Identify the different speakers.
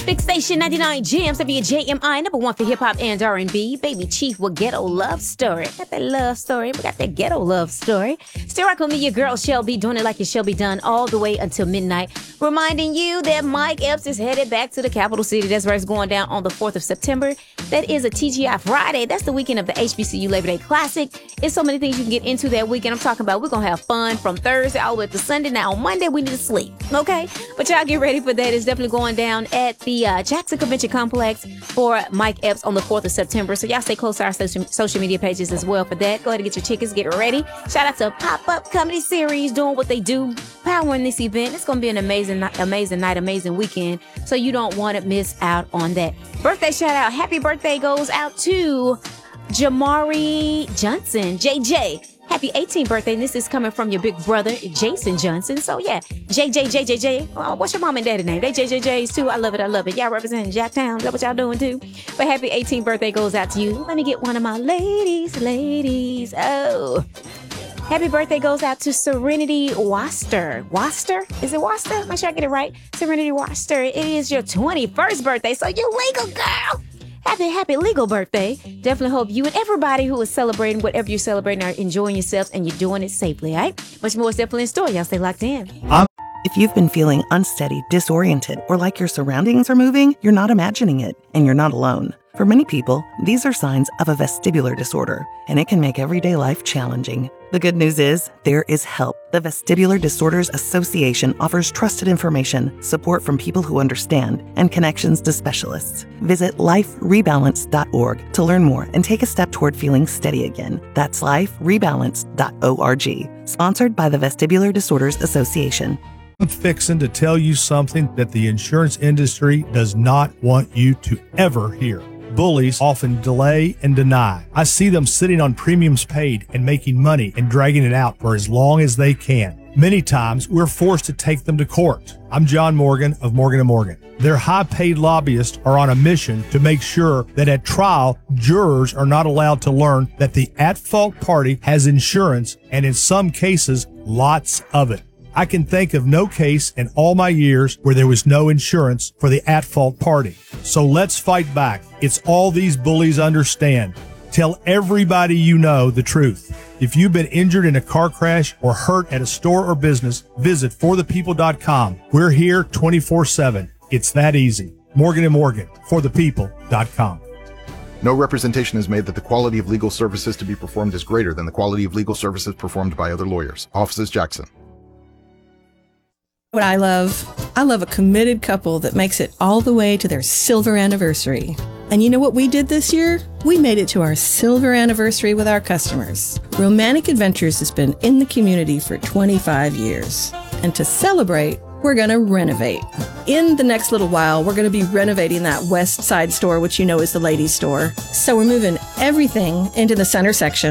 Speaker 1: Big Station 99 Jams, WJMI, number one for hip hop and R&B. Baby Chief with Ghetto Love Story. Got that love story. We got that ghetto love story. Still rock with me, your girl Shelby, doing it like it shall be done all the way until midnight. Reminding you that Mike Epps is headed back to the capital city. That's where it's going down on the 4th of September. That is a TGI Friday. That's the weekend of the HBCU Labor Day Classic. It's so many things you can get into that weekend. I'm talking about we're going to have fun from Thursday all the way to Sunday. Now, on Monday, we need to sleep, okay? But y'all get ready for that. It's definitely going down at the Jackson Convention Complex for Mike Epps on the 4th of September. So y'all stay close to our social media pages as well for that. Go ahead and get your tickets. Get ready. Shout out to Pop-Up Comedy Series doing what they do, powering this event. It's going to be an amazing night, amazing weekend. So you don't want to miss out on that. Birthday shout out. Happy birthday goes out to Jamari Johnson, JJ. Happy 18th birthday. And this is coming from your big brother, Jason Johnson. So yeah, JJ. Oh, what's your mom and daddy name? They JJJs too. I love it. Y'all representing Jacktown. Is that what y'all doing too? But happy 18th birthday goes out to you. Let me get one of my ladies. Oh. Happy birthday goes out to Serenity Waster. Waster? Is it Waster? Make sure I get it right. Serenity Waster. It is your 21st birthday, so you're legal, girl. Happy legal birthday. Definitely hope you and everybody who is celebrating whatever you're celebrating are enjoying yourselves and you're doing it safely, all right? Much more is definitely in store. Y'all stay locked in.
Speaker 2: If you've been feeling unsteady, disoriented, or like your surroundings are moving, you're not imagining it, and you're not alone. For many people, these are signs of a vestibular disorder, and it can make everyday life challenging. The good news is, there is help. The Vestibular Disorders Association offers trusted information, support from people who understand, and connections to specialists. Visit liferebalance.org to learn more and take a step toward feeling steady again. That's liferebalance.org. Sponsored by the Vestibular Disorders Association.
Speaker 3: I'm fixing to tell you something that the insurance industry does not want you to ever hear. Bullies often delay and deny. I see them sitting on premiums paid and making money and dragging it out for as long as they can. Many times, we're forced to take them to court. I'm John Morgan of Morgan & Morgan. Their high-paid lobbyists are on a mission to make sure that at trial, jurors are not allowed to learn that the at-fault party has insurance, and in some cases, lots of it. I can think of no case in all my years where there was no insurance for the at-fault party. So let's fight back. It's all these bullies understand. Tell everybody you know the truth. If you've been injured in a car crash or hurt at a store or business, visit forthepeople.com. We're here 24/7. It's that easy. Morgan & Morgan, forthepeople.com.
Speaker 4: No representation is made that the quality of legal services to be performed is greater than the quality of legal services performed by other lawyers. Offices Jackson.
Speaker 5: What I love a committed couple that makes it all the way to their silver anniversary. And you know what we did this year? We made it to our silver anniversary with our customers. Romantic Adventures has been in the community for 25 years. And to celebrate, we're going to renovate. In the next little while, we're going to be renovating that west side store, which you know is the ladies' store. So we're moving everything into the center section.